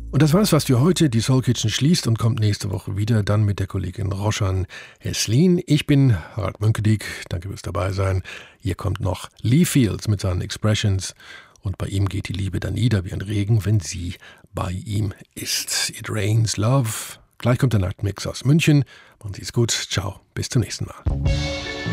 Und das war's fast für heute. Die Soul Kitchen schließt und kommt nächste Woche wieder, dann mit der Kollegin Roshan Heslin. Ich bin Harald Münkedieck. Danke fürs dabei sein. Hier kommt noch Lee Fields mit seinen Expressions. Und bei ihm geht die Liebe dann nieder wie ein Regen, wenn sie bei ihm ist. It Rains Love. Gleich kommt der Nachtmix aus München. Machen Sie es gut. Ciao. Bis zum nächsten Mal.